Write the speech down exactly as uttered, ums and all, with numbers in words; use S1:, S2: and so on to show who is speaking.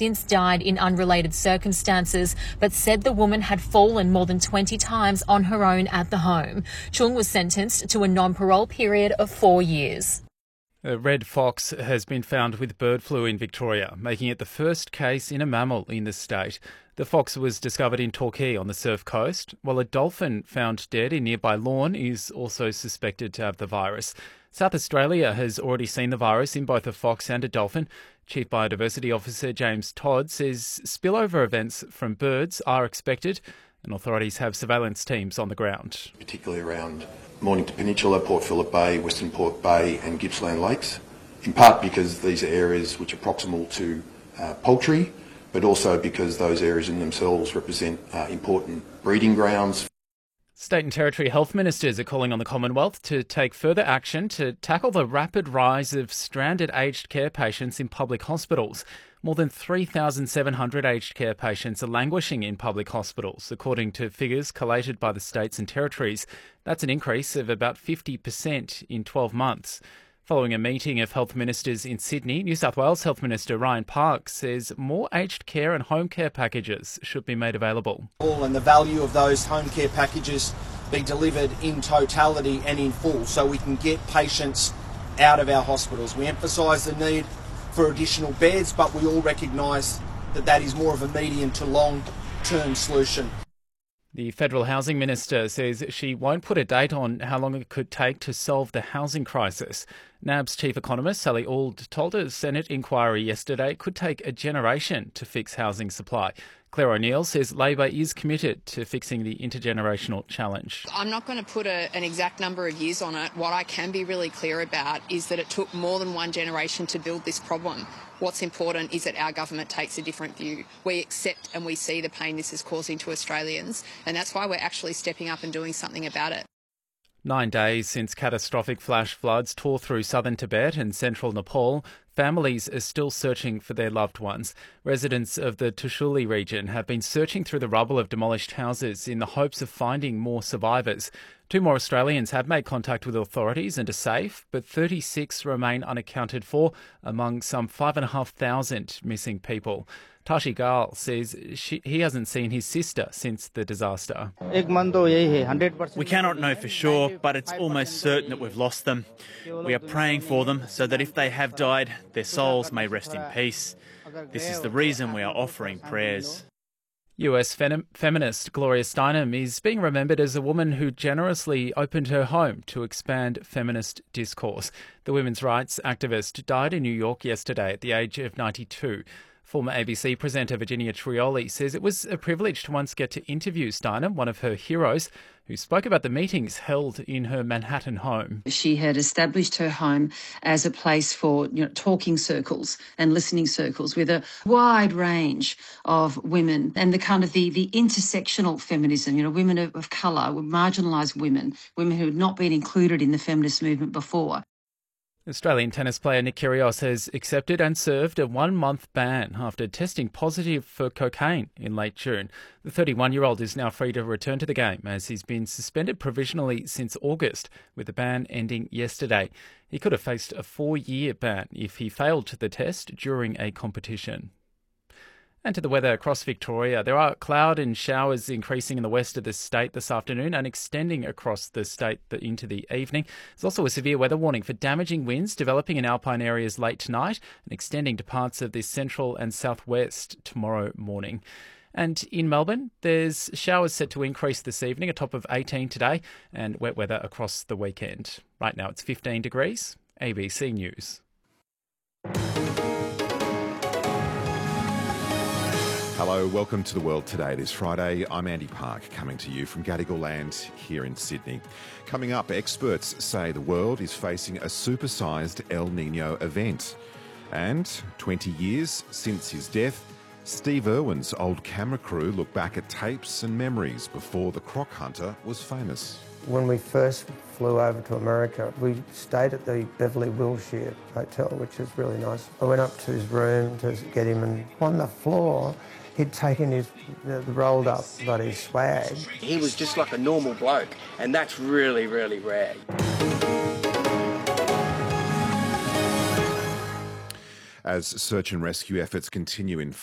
S1: since died in unrelated circumstances, but said the woman had fallen more than twenty times on her own at the home. Chung was sentenced to a non-parole period of four years.
S2: A red fox has been found with bird flu in Victoria, making it the first case in a mammal in the state. The fox was discovered in Torquay on the Surf Coast, while a dolphin found dead in nearby Lorne is also suspected to have the virus. South Australia has already seen the virus in both a fox and a dolphin. Chief Biodiversity Officer James Todd says spillover events from birds are expected, and authorities have surveillance teams on the ground.
S3: Particularly around Mornington Peninsula, Port Phillip Bay, Western Port Bay and Gippsland Lakes, in part because these are areas which are proximal to uh, poultry, but also because those areas in themselves represent uh, important breeding grounds.
S2: State and Territory health ministers are calling on the Commonwealth to take further action to tackle the rapid rise of stranded aged care patients in public hospitals. More than three thousand seven hundred aged care patients are languishing in public hospitals, according to figures collated by the states and territories. That's an increase of about fifty percent in twelve months. Following a meeting of health ministers in Sydney, New South Wales Health Minister Ryan Park says more aged care and home care packages should be made available.
S4: And the value of those home care packages be delivered in totality and in full so we can get patients out of our hospitals. We emphasise the need for additional beds, but we all recognise that that is more of a medium to long-term solution.
S2: The Federal Housing Minister says she won't put a date on how long it could take to solve the housing crisis. N A B's chief economist, Sally Auld, told a Senate inquiry yesterday it could take a generation to fix housing supply. Claire O'Neill says Labor is committed to fixing the intergenerational challenge.
S5: I'm not going to put a, an exact number of years on it. What I can be really clear about is that it took more than one generation to build this problem. What's important is that our government takes a different view. We accept and we see the pain this is causing to Australians, and that's why we're actually stepping up and doing something about it.
S2: Nine days since catastrophic flash floods tore through southern Tibet and central Nepal, families are still searching for their loved ones. Residents of the Tushuli region have been searching through the rubble of demolished houses in the hopes of finding more survivors. Two more Australians have made contact with authorities and are safe, but thirty-six remain unaccounted for among some five thousand five hundred missing people. Tashi Gal says she, he hasn't seen his sister since the disaster.
S6: We cannot know for sure, but it's almost certain that we've lost them. We are praying for them so that if they have died, their souls may rest in peace. This is the reason we are offering prayers.
S2: U S fem- feminist Gloria Steinem is being remembered as a woman who generously opened her home to expand feminist discourse. The women's rights activist died in New York yesterday at the age of ninety-two. Former A B C presenter Virginia Trioli says it was a privilege to once get to interview Steinem, one of her heroes, who spoke about the meetings held in her Manhattan home.
S7: She had established her home as a place for, you know, talking circles and listening circles with a wide range of women and the kind of the, the intersectional feminism, you know, women of, of colour, marginalised women, women who had not been included in the feminist movement before.
S2: Australian tennis player Nick Kyrgios has accepted and served a one-month ban after testing positive for cocaine in late June. The thirty-one-year-old is now free to return to the game as he's been suspended provisionally since August, with the ban ending yesterday. He could have faced a four-year ban if he failed the test during a competition. And to the weather across Victoria, there are cloud and showers increasing in the west of the state this afternoon and extending across the state into the evening. There's also a severe weather warning for damaging winds developing in alpine areas late tonight and extending to parts of the central and southwest tomorrow morning. And in Melbourne, there's showers set to increase this evening, a top of eighteen today, and wet weather across the weekend. Right now it's fifteen degrees. A B C News.
S8: Hello, welcome to The World Today. This Friday, I'm Andy Park, coming to you from Gadigal Land here in Sydney. Coming up, experts say the world is facing a supersized El Nino event. And twenty years since his death, Steve Irwin's old camera crew look back at tapes and memories before the croc hunter was famous.
S9: When we first flew over to America, we stayed at the Beverly Wilshire Hotel, which is really nice. I went up to his room to get him, and on the floor, he'd taken his the, the rolled up bloody swag.
S10: He was just like a normal bloke, and that's really, really rare.
S8: As search and rescue efforts continue in